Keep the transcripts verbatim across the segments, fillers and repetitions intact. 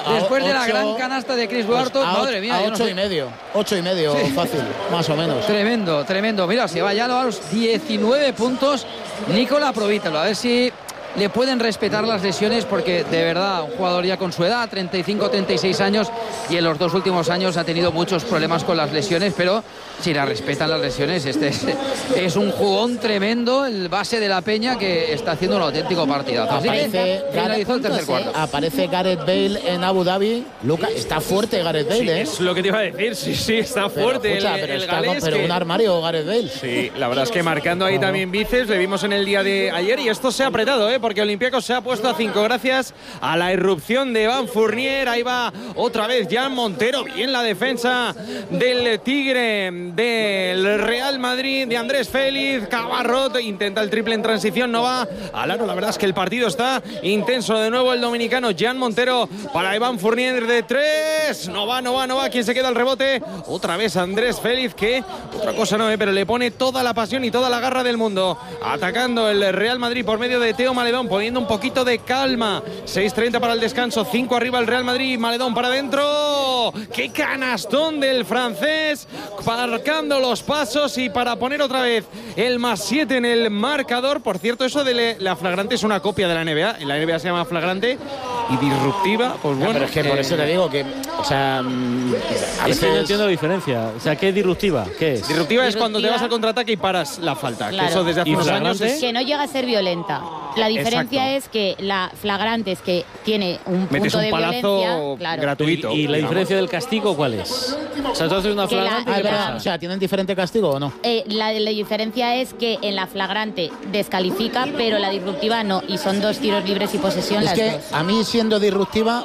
después ocho, de la gran canasta de Chris Duarte, pues a, madre mía. A yo ocho no sé. y medio, ocho y medio, sí. Fácil, más o menos. Tremendo, tremendo. Mira, se va ya a los diecinueve puntos Nicola Provítalo. A ver si le pueden respetar las lesiones, porque de verdad, un jugador ya con su edad, treinta y cinco, treinta y seis años, y en los dos últimos años ha tenido muchos problemas con las lesiones, pero si la respetan las lesiones, este es, es un jugón tremendo, el base de la Peña, que está haciendo un auténtico partidazo. Así Aparece, que finalizó el tercer cuarto. Aparece Gareth Bale en Abu Dhabi. Luca, está fuerte Gareth Bale, sí, ¿eh? Es lo que te iba a decir, sí, sí, está fuerte. Pero, escucha, el, pero el está galés con, pero que... un armario Gareth Bale. Sí, la verdad es que marcando ahí también bíceps, le vimos en el día de ayer, y esto se ha apretado, ¿eh? Porque Olympiacos se ha puesto a cinco gracias a la irrupción de Evan Fournier. Ahí va otra vez Jan Montero, bien la defensa del Tigre del Real Madrid, de Andrés Félix. Cabarrot intenta el triple en transición, no va al aro. La verdad es que el partido está intenso. De nuevo el dominicano Jan Montero para Evan Fournier de tres, no va, no va, no va. ¿Quién se queda al rebote? Otra vez Andrés Félix, que otra cosa no, ¿eh? Pero le pone toda la pasión y toda la garra del mundo, atacando el Real Madrid por medio de Teo Maledón, poniendo un poquito de calma. seis treinta para el descanso, cinco arriba el Real Madrid. Maledón para adentro, qué canastón del francés, marcando los pasos y para poner otra vez el más siete en el marcador. Por cierto, eso de la flagrante es una copia de la N B A. En la N B A se llama flagrante y disruptiva, pues bueno. No, pero es que eh, por eso te digo que, o sea, a veces no entiendo la diferencia. O sea, ¿qué es disruptiva? ¿Qué es? Disruptiva, disruptiva es cuando te vas Disruptiva. al contraataque y paras la falta. Claro. Que eso desde hace ¿Y unos años flagrante? es... Que no llega a ser violenta. La diferencia Exacto. es que la flagrante es que tiene un punto Metes un de palazo violencia. Claro. gratuito. ¿Y, y la digamos. diferencia del castigo cuál es? O sea, entonces una Que la- flagrante, Ah, ¿qué es verdad, pasa? o sea, ¿tienen diferente castigo o no? Eh, la, la diferencia es que en la flagrante descalifica, pero la disruptiva no. Y son dos tiros libres y posesión Es las que dos. a mí, siendo disruptiva,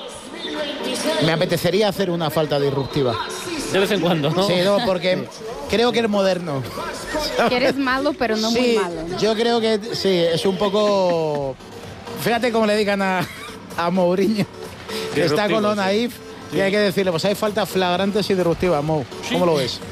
me apetecería hacer una falta disruptiva. De vez en cuando, ¿no? Sí, no, porque creo que es moderno. Que eres malo, pero no sí, muy malo. yo creo que sí, es un poco... Fíjate cómo le digan a, a Mourinho, que está con lo naif, y hay que decirle, pues hay faltas flagrantes y disruptivas, Mou. ¿Cómo lo ves?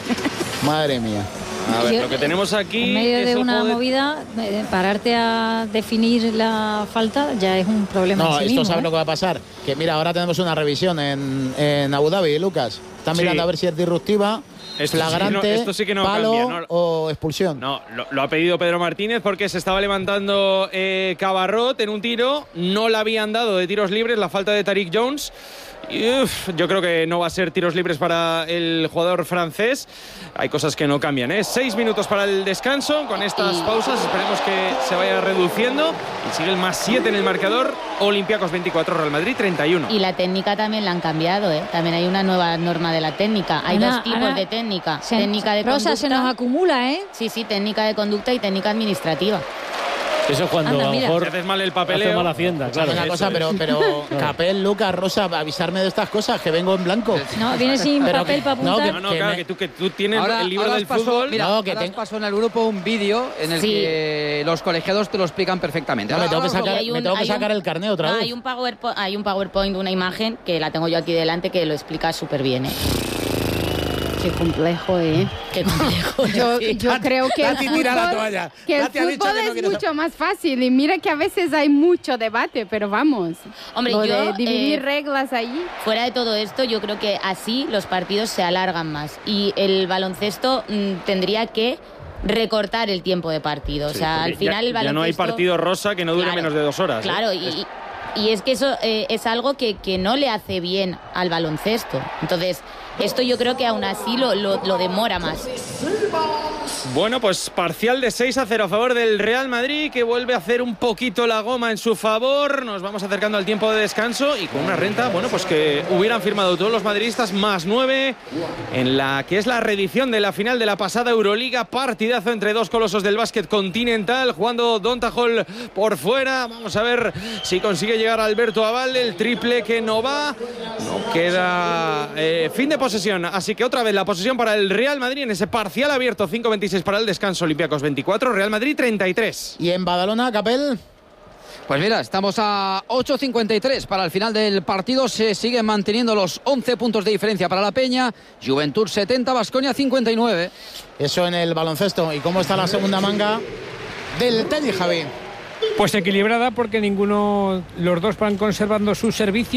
Madre mía. A ver, Yo- lo que tenemos aquí En medio es de el una juego de- movida, eh, pararte a definir la falta ya es un problema No, en sí esto mismo, sabes ¿eh? lo que va a pasar. Que mira, ahora tenemos una revisión en, en Abu Dhabi, Lucas. Están Sí. mirando a ver si es disruptiva, Esto sí, flagrante, no, esto sí que no palo cambia, no. o expulsión. No, lo, lo ha pedido Pedro Martínez porque se estaba levantando eh, Cabarrot en un tiro. No le habían dado de tiros libres la falta de Tariq Jones. Y, uf, yo creo que no va a ser tiros libres para el jugador francés. Hay cosas que no cambian, ¿eh? Seis minutos para el descanso. Con estas pausas esperemos que se vaya reduciendo. Y sigue el más siete en el marcador. Olympiacos veinticuatro, Real Madrid treinta y uno. Y la técnica también la han cambiado, ¿eh? También hay una nueva norma de la técnica. Hay Ana, dos tipos Ana, de técnica. Se- técnica de Rosa, conducta. se nos acumula, ¿eh? Sí, sí, técnica de conducta y técnica administrativa. Eso es cuando Anda, a lo mira. mejor Si haces mal el hace papeleo. mala hacienda, claro. Una cosa, pero, pero Capel, Lucas, Rosa, avisarme de estas cosas, que vengo en blanco. No, viene sin Pero papel que- para no, apuntar. que- No, no, claro, me- que tú, que tú tienes Ahora, el libro ahora del os paso, fútbol. mira, No, ahora que os ten- paso en el grupo un vídeo en el Sí. que los colegiados te lo explican perfectamente. No, me Ahora- tengo que ahora os lo- sacar, hay un- me tengo que hay sacar un- el carné otra Ah, vez. hay un PowerPoint, hay un PowerPoint, una imagen que la tengo yo aquí delante que lo explica súper bien, ¿eh? Qué complejo, ¿eh? Qué complejo. Yo, Sí. yo creo que el Tati, tira la fútbol, toalla. que el Tati ha dicho fútbol que no es quiere mucho más fácil. Y mira que a veces hay mucho debate, pero vamos. Hombre, Lo yo, de dividir eh, reglas ahí. Fuera de todo esto, yo creo que así los partidos se alargan más. Y el baloncesto mm, tendría que recortar el tiempo de partido. O sea, al Ya- final el ya, baloncesto... no hay partido rosa que no dure Claro, menos de dos horas. ¿eh? Claro, y, y es que eso eh, es algo que, que no le hace bien al baloncesto. Entonces, esto yo creo que aún así lo, lo, lo demora más. Bueno, pues parcial de seis a cero a favor del Real Madrid, que vuelve a hacer un poquito la goma en su favor. Nos vamos acercando al tiempo de descanso y con una renta, bueno, pues que hubieran firmado todos los madridistas más nueve en la que es la reedición de la final de la pasada Euroliga. Partidazo entre dos colosos del básquet continental, jugando Donta Hall por fuera. Vamos a ver si consigue llegar Alberto Aval, el triple que no va. No queda eh, fin de posesión, así que otra vez la posesión para el Real Madrid en ese parcial abierto. Cinco veintiséis para el descanso. Olympiacos veinticuatro, Real Madrid treinta y tres. Y en Badalona, Capel. Pues mira, estamos a ocho cincuenta y tres para el final del partido. Se siguen manteniendo los once puntos de diferencia para la Peña. Juventud setenta, Baskonia cincuenta y nueve. Eso en el baloncesto. ¿Y cómo está la segunda manga del tenis, Javi? Pues equilibrada, porque ninguno, los dos van conservando su servicio.